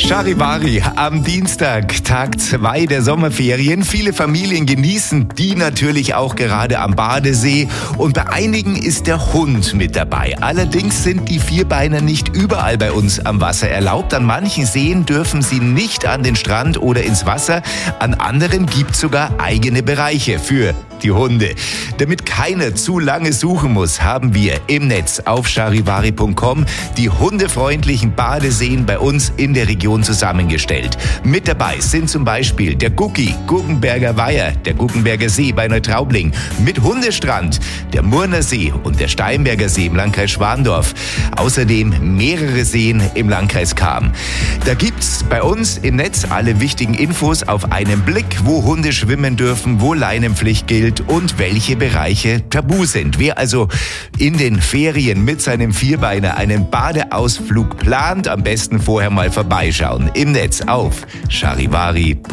Charivari am Dienstag, Tag 2 der Sommerferien. Viele Familien genießen die natürlich auch gerade am Badesee. Und bei einigen ist der Hund mit dabei. Allerdings sind die Vierbeiner nicht überall bei uns am Wasser erlaubt. An manchen Seen dürfen sie nicht an den Strand oder ins Wasser. An anderen gibt es sogar eigene Bereiche für die Hunde. Damit keiner zu lange suchen muss, haben wir im Netz auf charivari.com die hundefreundlichen Badeseen bei uns in der Region zusammengestellt. Mit dabei sind zum Beispiel der Gucki, Guggenberger Weiher, der Guggenberger See bei Neutraubling, mit Hundestrand, der Murner See und der Steinberger See im Landkreis Schwandorf. Außerdem mehrere Seen im Landkreis Cham. Da gibt's bei uns im Netz alle wichtigen Infos auf einen Blick, wo Hunde schwimmen dürfen, wo Leinenpflicht gilt und welche Bereiche tabu sind. Wer also in den Ferien mit seinem Vierbeiner einen Badeausflug plant, am besten vorher mal vorbeischauen im Netz auf charivari.com.